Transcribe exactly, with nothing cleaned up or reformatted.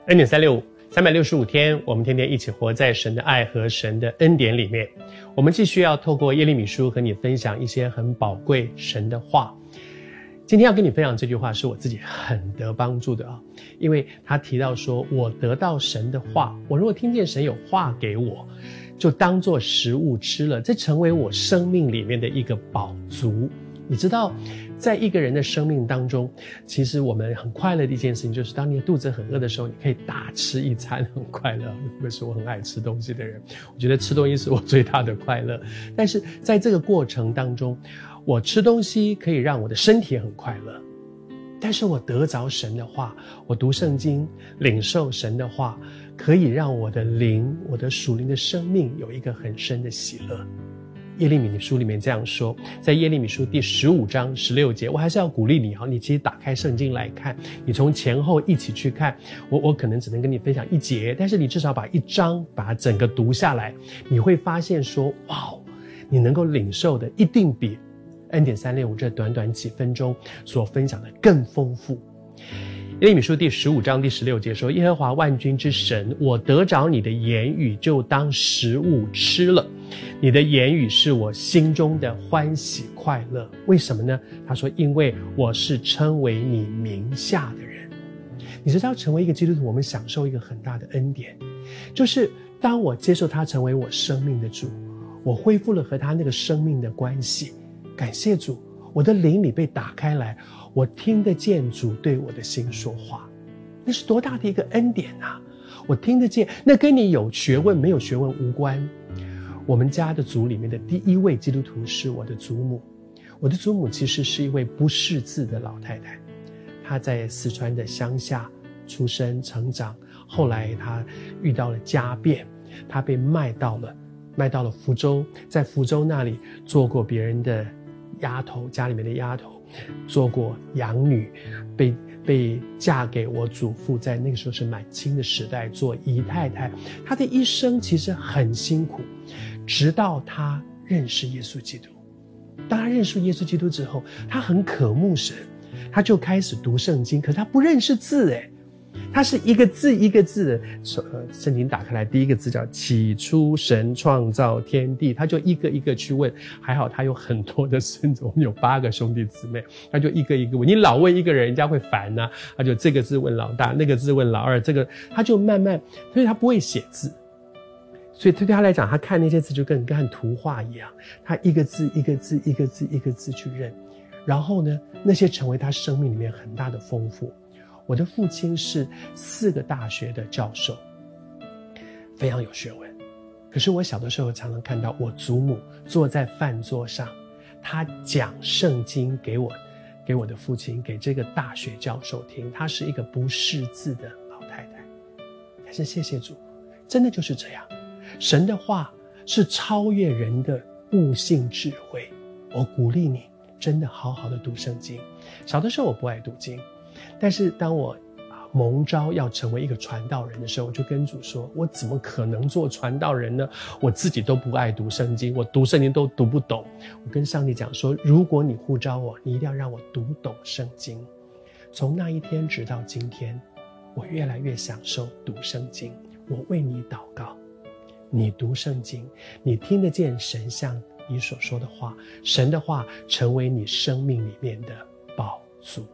恩典三六五，三百六十五天，我们天天一起活在神的爱和神的恩典里面。我们继续要透过耶利米书和你分享一些很宝贵神的话。今天要跟你分享这句话是我自己很得帮助的啊，因为他提到说，我得到神的话，我如果听见神有话给我，就当作食物吃了，这成为我生命里面的一个饱足。你知道，在一个人的生命当中，其实我们很快乐的一件事情，就是当你的肚子很饿的时候，你可以大吃一餐，很快乐。特别是我很爱吃东西的人，我觉得吃东西是我最大的快乐。但是在这个过程当中，我吃东西可以让我的身体很快乐，但是我得着神的话，我读圣经，领受神的话，可以让我的灵，我的属灵的生命有一个很深的喜乐。耶利米书里面这样说，在耶利米书第十五章十六节，我还是要鼓励你啊，你其实打开圣经来看，你从前后一起去看，我我可能只能跟你分享一节，但是你至少把一章把它整个读下来，你会发现说，哇，你能够领受的一定比恩典三六五这短短几分钟所分享的更丰富。耶利米书第十五章第十六节说，耶和华万军之神，我得着你的言语，就当食物吃了。你的言语是我心中的欢喜快乐。为什么呢？他说，因为我是称为你名下的人。你知道，成为一个基督徒，我们享受一个很大的恩典，就是当我接受他成为我生命的主，我恢复了和他那个生命的关系。感谢主，我的灵里被打开来，我听得见主对我的心说话。那是多大的一个恩典啊！我听得见，那跟你有学问没有学问无关。我们家的族里面的第一位基督徒是我的祖母。我的祖母其实是一位不识字的老太太，她在四川的乡下出生成长，后来她遇到了家变，她被卖到了卖到了福州，在福州那里做过别人的丫头，家里面的丫头，做过养女，被被嫁给我祖父，在那个时候是满清的时代做姨太太。她的一生其实很辛苦，直到她认识耶稣基督。当她认识耶稣基督之后，她很渴慕神，她就开始读圣经，可是她不认识字诶，它是一个字一个字的，呃，圣经打开来，第一个字叫起初神创造天地，他就一个一个去问。还好他有很多的孙子，我们有八个兄弟姊妹，他就一个一个问。你老问一个人，人家会烦啊，他就这个字问老大，那个字问老二，这个他就慢慢，所以他不会写字，所以对他来讲，他看那些字就跟看图画一样，他一个字一个字一个字一个字去认，然后呢，那些成为他生命里面很大的丰富。我的父亲是四个大学的教授，非常有学问。可是我小的时候常常看到我祖母坐在饭桌上，她讲圣经给我，给我的父亲，给这个大学教授听。她是一个不识字的老太太。但是谢谢主，真的就是这样。神的话是超越人的悟性智慧。我鼓励你真的好好的读圣经。小的时候我不爱读经，但是当我蒙召要成为一个传道人的时候，我就跟主说，我怎么可能做传道人呢？我自己都不爱读圣经，我读圣经都读不懂。我跟上帝讲说，如果你呼召我，你一定要让我读懂圣经。从那一天直到今天，我越来越享受读圣经。我为你祷告，你读圣经，你听得见神像你所说的话，神的话成为你生命里面的宝足。